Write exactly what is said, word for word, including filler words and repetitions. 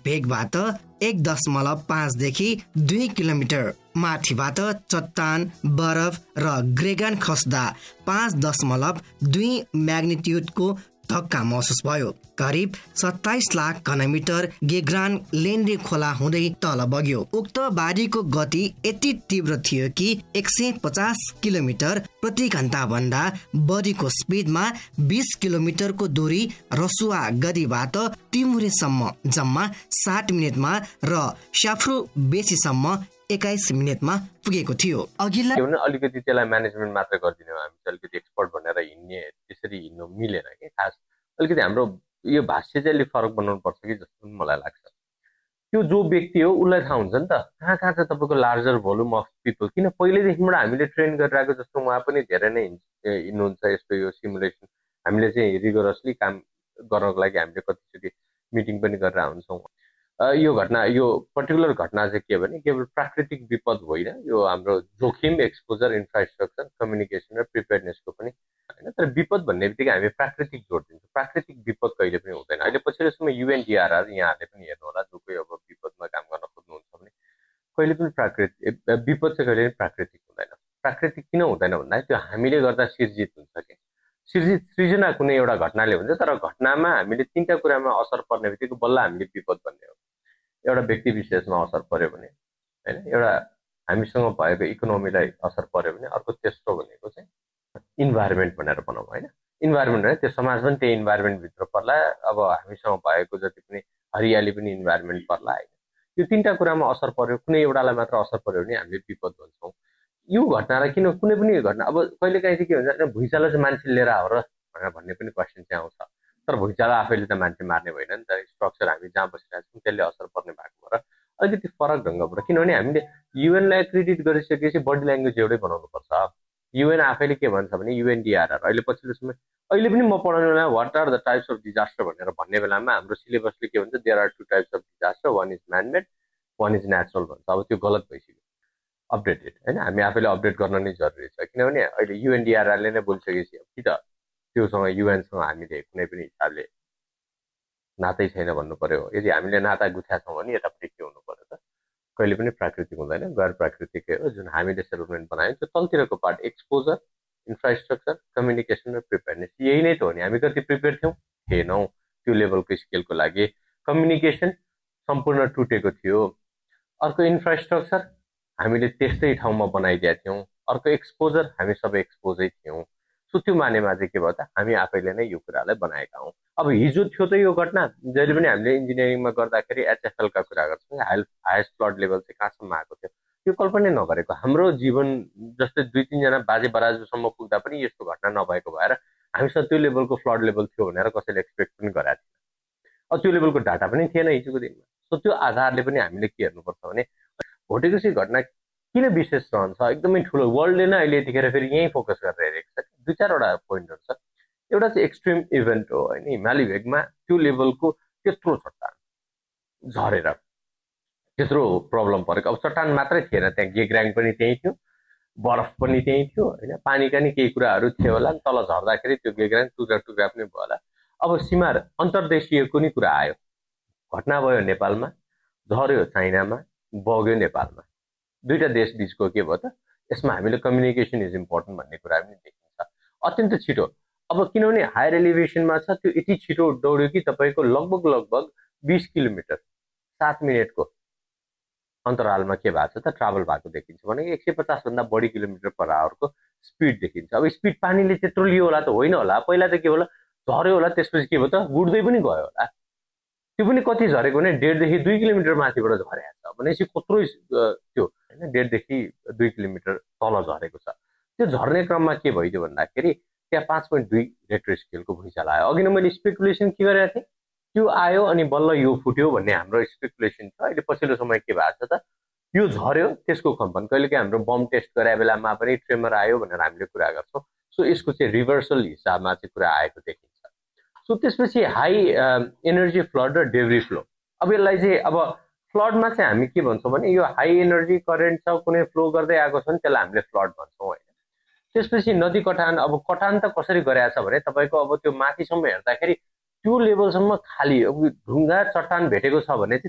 भेगबाट एक दशमलव पाँचदेखि दुई किलोमिटर, माथिबाट चट्टान, बरफ र ग्रेगान खस्दा पाँच दशमलव दुई म्याग्निट्युडको धक्का महसुस भयो। करिब सत्ताइस लाख घनमिटर गेग्रान लेन्ड्रे खोला हुँदै तल बग्यो। उक्त बाढीको गति यति तीव्र थियो कि एक सय पचास किलोमिटर प्रति घण्टा भन्दा बढीको स्पिडमा बीस किलोमिटरको दूरी रसुवा गदीबाट टिमुरेसम्म जम्मा साठ मिनटमा र स्याफ्रो बेसीसम्म एक्काइस मिनटमा पुगेको थियो। अघिल्ला अलिकति त्यसलाई म्यानेजमेन्ट मात्र गरिदिने हो, हामी अलिकति एक्सपर्ट भनेर हिँड्ने त्यसरी हिँड्नु मिलेन कि। खास अलिकति हाम्रो यो भाष्य चाहिँ अलिक फरक बनाउनु पर्छ कि जस्तो पनि मलाई लाग्छ। त्यो जो व्यक्ति हो उसलाई थाहा हुन्छ नि त कहाँ कहाँ चाहिँ तपाईँको लार्जर भोल्युम अफ पिपल, किन पहिल्यैदेखिबाट हामीले ट्रेन गरिरहेको जस्तो उहाँ पनि धेरै नै हिँड्नुहुन्छ यस्तो यो सिमुलेसन। हामीले चाहिँ रिगोरसली काम गर्नको लागि हामीले कतिचोटि मिटिङ पनि गरेर हुन्छौँ। यो घटना यो पर्टिकुलर घटना चाहिँ के भने केवल प्राकृतिक विपद होइन, यो हाम्रो जोखिम, एक्सपोजर, इन्फ्रास्ट्रक्चर, कम्युनिकेसन र प्रिपेयरनेसको पनि होइन। तर विपद भन्ने बित्तिकै हामी प्राकृतिक जोडिदिन्छौँ। प्राकृतिक विपद कहिले पनि हुँदैन। अहिले पछिल्लो समय युएनडिआरआर यहाँहरूले पनि हेर्नु होला, जो कोही अब विपदमा काम गर्न खोज्नुहुन्छ भने कहिले पनि प्राकृतिक विपद चाहिँ कहिले पनि प्राकृतिक हुँदैन। प्राकृतिक किन हुँदैन भन्दा त्यो हामीले गर्दा सिर्जित हुन्छ कि सिर्जित सृजना कुनै एउटा घटनाले हुन्छ, तर घटनामा हामीले तिनवटा कुरामा असर पर्ने बित्तिकै बल्ल हामीले विपद भन्ने हो। एउटा व्यक्ति विशेषमा असर पर्यो भने होइन, एउटा हामीसँग भएको इकोनोमीलाई असर पर्यो भने, अर्को तेस्रो भनेको चाहिँ इन्भाइरोमेन्ट भनेर भनौँ होइन। इन्भाइरोमेन्ट होइन, त्यो समाज पनि त्यही इन्भाइरोमेन्टभित्र पर्ला। अब हामीसँग भएको जति पनि हरियाली पनि इन्भाइरोमेन्ट पर्ला होइन। यो तिनवटा कुरामा असर पर्यो, कुनै एउटालाई मात्र असर पर्यो भने हामीले विपद भन्छौँ। यो घटनालाई किन कुनै पनि घटना अब कहिले काहीँ चाहिँ के हुन्छ भुइँचालो चाहिँ मान्छे लिएर आयो र भनेर भन्ने पनि क्वेसन चाहिँ आउँछ। तर भुइँचालो आफैले त मान्छे मार्ने होइन नि त। स्ट्रक्चर हामी जहाँ बसिरहेको छौँ त्यसले असर पर्ने भएको भएर अलिकति फरक ढङ्गबाट, किनभने हामीले युएनलाई क्रेडिट गरिसकेपछि बडी ल्याङ्ग्वेज एउटै बनाउनुपर्छ। युएन आफैले के भन्छ भने युएनडिआरआर अहिले पछिल्लो समय अहिले पनि म पढाउने बेला what are the types of disaster भनेर भन्ने बेलामा हाम्रो सिलेबसले के भन्छ, there are two types of disaster, one is man-made, one is natural भन्छ। अब त्यो गलत भइसक्यो, अपडेटेड होइन। हामी आफैले अपडेट गर्न नै जरुरी छ, किनभने अहिले युएनडिआरआरले नै बोलिसकेपछि कि त त्योसँग युएनसँग हामीले कुनै पनि हिसाबले नातै छैन भन्नु पर्यो। यदि हामीले नाता गुथ्या छौँ भने यतापट्टि के हुनु पर्यो त, कहिले पनि प्राकृतिक हुँदैन, गैर प्राकृतिकै हो। जुन हामीले सेटलमेन्ट बनायौँ त्यो तलतिरको पार्ट एक्सपोजर, इन्फ्रास्ट्रक्चर, कम्युनिकेसन र प्रिपेयरनेस, यही नै त हो नि। हामी कति प्रिपेयर थियौँ थिएनौँ त्यो लेभलको स्केलको लागि। कम्युनिकेसन सम्पूर्ण टुटेको थियो। अर्को इन्फ्रास्ट्रक्चर हामीले त्यस्तै ठाउँमा बनाइदिएका थियौँ। अर्को एक्सपोजर हामी सबै एक्सपोजै थियौँ। सो त्यो मानेमा चाहिँ के भयो त, हामी आफैले नै यो कुरालाई बनाएका हौँ। अब हिजो थियो त यो घटना, जहिले पनि हामीले इन्जिनियरिङमा गर्दाखेरि एचएफएलका कुरा गर्छौँ, हाई हाइएस्ट फ्लड लेभल चाहिँ कहाँसम्म आएको थियो त्यो कल्पना नगरेको। हाम्रो जीवन जस्तै दुई तिनजना बाजे बराजुसम्म पुग्दा पनि यस्तो घटना नभएको भएर हामीसँग त्यो लेभलको फ्लड लेभल थियो भनेर कसैले एक्सपेक्ट पनि गरेका थिएन। अब त्यो लेभलको डाटा पनि थिएन हिजोको दिनमा। सो त्यो आधारले पनि हामीले के हेर्नुपर्छ भने भोटेकोसी घटना किन विशेष रहन्छ, एकदमै ठुलो। वर्ल्डले नै अहिले यतिखेर फेरि यहीँ फोकस गरेर हेरेको छ। दुई चारवटा पोइन्टहरू छ। एउटा चाहिँ एक्सट्रिम इभेन्ट हो होइन, हिमाली भेगमा त्यो लेभलको त्यत्रो चट्टान झरेर त्यत्रो प्रब्लम परेको। अब चट्टान मात्रै थिएन, त्यहाँ गेग्राङ पनि त्यहीँ थियो, बरफ पनि त्यहीँ थियो होइन, पानीका नि केही कुराहरू थियो होला। तल झर्दाखेरि त्यो गेग्राङ टुक्रा टुक्रा पनि भयो होला। अब सीमा अन्तर्देशीयको नि कुरा आयो। घटना भयो नेपालमा, झर्यो चाइनामा, बग्यो नेपालमा। दुईवटा देश बिचको के भयो त, यसमा हामीले कम्युनिकेसन इज इम्पोर्टेन्ट भन्ने कुरा पनि देखिन्छ अत्यन्त छिटो। अब किनभने हायर एलिभेसनमा छ, त्यो यति छिटो दौड्यो कि तपाईँको लगभग लगभग बिस किलोमिटर सात मिनटको अन्तरालमा के भएको छ त ट्राभल भएको देखिन्छ। भनेको एक सय पचासभन्दा बढी किलोमिटर पर आवरको स्पिड देखिन्छ। अब स्पिड पानीले त्यत्रो लियो होला त होइन होला, पहिला त के होला झर्यो होला, त्यसपछि के भयो त गुड्दै पनि गयो होला। त्यो पनि कति झरेको भने डेढदेखि दुई किलोमिटर माथिबाट झरेको छ भनेपछि कत्रो त्यो होइन, डेढदेखि दुई किलोमिटर तल झरेको छ। त्यो झर्ने क्रममा के भइदियो भन्दाखेरि त्यहाँ पाँच पोइन्ट दुई रेक्टर स्केलको भुइँचालो आयो। अघि नै मैले स्पेकुलेसन के गरेको थिएँ, त्यो आयो अनि बल्ल यो फुट्यो भन्ने हाम्रो स्पेकुलेसन छ। अहिले पछिल्लो समय के भएको छ त, यो झर्यो त्यसको कम्पन, कहिलेकाहीँ हाम्रो बम टेस्ट गरे बेलामा पनि ट्रेमर आयो भनेर हामीले कुरा गर्छौँ। सो यसको चाहिँ रिभर्सल हिसाबमा चाहिँ कुरा आएको देखिन्छ। सो त्यसपछि हाई एनर्जी फ्लड र डेब्री फ्लो। अब यसलाई चाहिँ अब फ्लडमा चाहिँ हामी के भन्छौँ भने यो हाई एनर्जी करेन्ट छ, कुनै फ्लो गर्दै आएको छ भने त्यसलाई हामीले फ्लड भन्छौँ होइन। त्यसपछि नदी कटान, अब कटान त कसरी गरेको छ भने तपाईँको अब त्यो माथिसम्म हेर्दाखेरि त्यो लेभलसम्म खाली ढुङ्गा चट्टान भेटेको छ भने चाहिँ